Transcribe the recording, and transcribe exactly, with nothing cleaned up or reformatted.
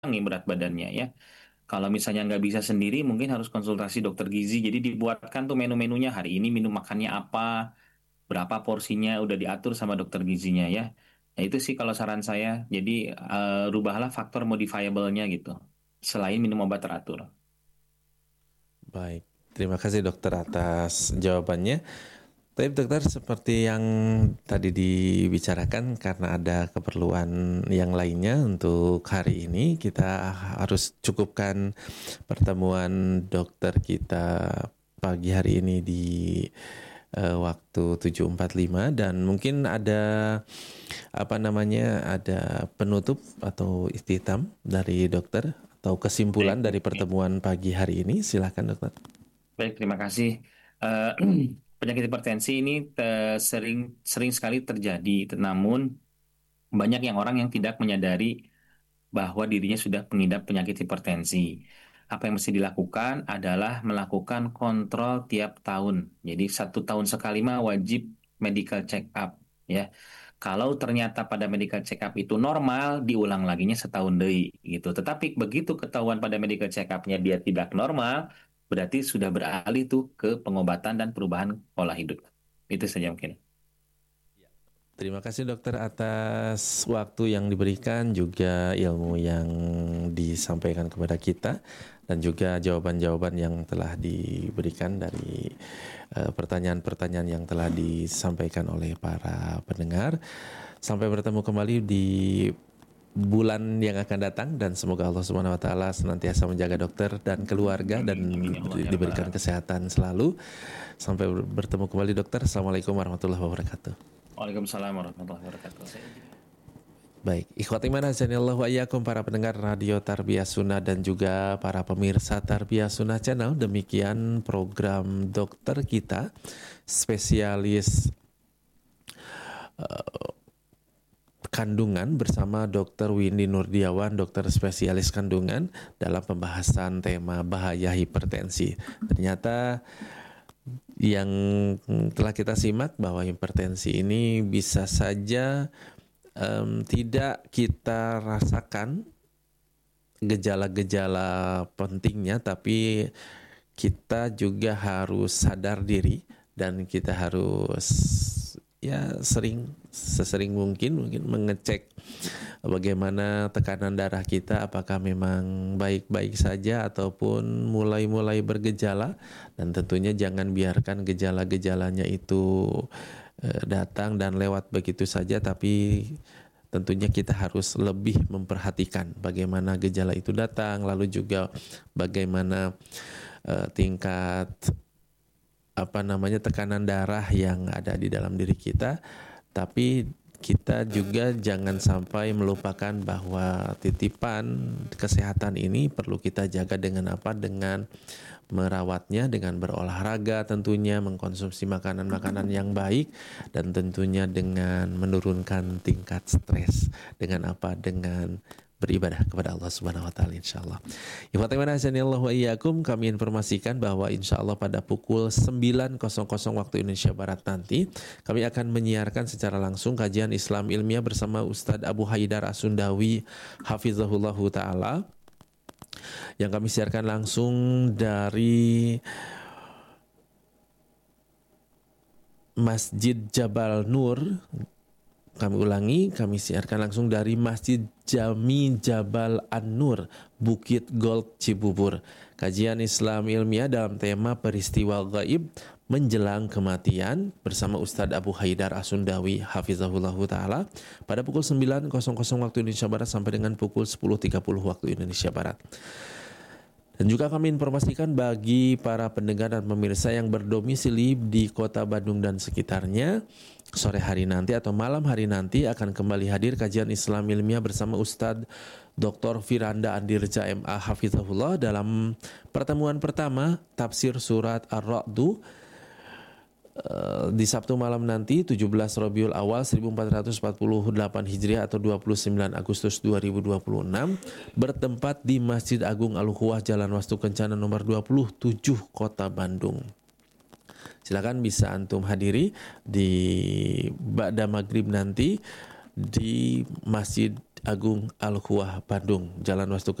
berat badannya ya. Kalau misalnya nggak bisa sendiri, mungkin harus konsultasi dokter gizi. Jadi dibuatkan tuh menu-menunya hari ini minum makannya apa, berapa porsinya udah diatur sama dokter gizinya ya. Nah itu sih kalau saran saya. Jadi eh, rubahlah faktor modifiable-nya gitu. Selain minum obat teratur. Baik, terima kasih dokter atas jawabannya. Tapi dokter seperti yang tadi dibicarakan karena ada keperluan yang lainnya untuk hari ini kita harus cukupkan pertemuan dokter kita pagi hari ini di eh, waktu tujuh empat puluh lima dan mungkin ada apa namanya ada penutup atau istitam dari dokter atau kesimpulan Baik, dari pertemuan pagi hari ini. Silakan dokter. baik, terima kasih. Eh, penyakit hipertensi ini eh, sering sering sekali terjadi, namun banyak yang orang yang tidak menyadari bahwa dirinya sudah mengidap penyakit hipertensi. Apa yang mesti dilakukan adalah melakukan kontrol tiap tahun. Jadi satu tahun sekali mah wajib medical check up ya. Kalau ternyata pada medical check up itu normal, diulang laginya setahun deui gitu. Tetapi begitu ketahuan pada medical check up-nya dia tidak normal, berarti sudah beralih tuh ke pengobatan dan perubahan pola hidup. Itu saja mungkin. Terima kasih dokter atas waktu yang diberikan, juga ilmu yang disampaikan kepada kita, dan juga jawaban-jawaban yang telah diberikan dari uh, pertanyaan-pertanyaan yang telah disampaikan oleh para pendengar. Sampai bertemu kembali di bulan yang akan datang dan semoga Allah Subhanahu wa taala senantiasa menjaga dokter dan keluarga dan Amin, amin ya Allah ya Rabbal diberikan Alamin. kesehatan selalu. Sampai bertemu kembali dokter. Assalamualaikum warahmatullahi wabarakatuh. Waalaikumsalam warahmatullahi wabarakatuh. Saya izin. Baik, ikhwati mana azanillah wa iyyakum para pendengar Radio Tarbiyah Sunnah dan juga para pemirsa Tarbiyah Sunnah Channel. Demikian program dokter kita, spesialis uh, kandungan bersama dokter Windy Nurdiawan, dokter spesialis kandungan dalam pembahasan tema bahaya hipertensi. Ternyata yang telah kita simak bahwa hipertensi ini bisa saja um, tidak kita rasakan gejala-gejala pentingnya, tapi kita juga harus sadar diri dan kita harus ya sering sesering mungkin mungkin mengecek bagaimana tekanan darah kita, apakah memang baik-baik saja ataupun mulai-mulai bergejala, dan tentunya jangan biarkan gejala-gejalanya itu eh, datang dan lewat begitu saja, tapi tentunya kita harus lebih memperhatikan bagaimana gejala itu datang, lalu juga bagaimana eh, tingkat apa namanya tekanan darah yang ada di dalam diri kita. Tapi kita juga jangan sampai melupakan bahwa titipan kesehatan ini perlu kita jaga dengan apa? Dengan merawatnya, dengan berolahraga tentunya, mengkonsumsi makanan-makanan yang baik, dan tentunya dengan menurunkan tingkat stres. Dengan apa? Dengan beribadah kepada Allah Subhanahu wa taala insyaallah. Ikhwatina wa iyyakum, kami informasikan bahwa insyaallah pada pukul sembilan waktu Indonesia Barat nanti kami akan menyiarkan secara langsung kajian Islam ilmiah bersama Ustadz Abu Haidar Asundawi hafizahullahu taala yang kami siarkan langsung dari Masjid Jabal Nur. Kami ulangi, kami siarkan langsung dari Masjid Jami Jabal An-Nur, Bukit Gold, Cibubur. Kajian Islam ilmiah dalam tema peristiwa gaib menjelang kematian bersama Ustadz Abu Haidar Asundawi hafizahullahu taala pada pukul sembilan waktu Indonesia Barat sampai dengan pukul sepuluh tiga puluh waktu Indonesia Barat. Dan juga kami informasikan bagi para pendengar dan pemirsa yang berdomisili di kota Bandung dan sekitarnya, sore hari nanti atau malam hari nanti akan kembali hadir kajian Islam ilmiah bersama Ustadz doktor Firanda Andirja M A Hafizahullah dalam pertemuan pertama tafsir surat Ar-Ra'du di Sabtu malam nanti tujuh belas Rabiul Awal seribu empat ratus empat puluh delapan Hijriah atau dua puluh sembilan Agustus dua ribu dua puluh enam bertempat di Masjid Agung Al-Ukhuwah Jalan Wastu Kencana nomor dua puluh tujuh Kota Bandung. Silakan bisa antum hadiri di ba'da maghrib nanti di Masjid Agung Al-Quah Bandung, Jalan Wastu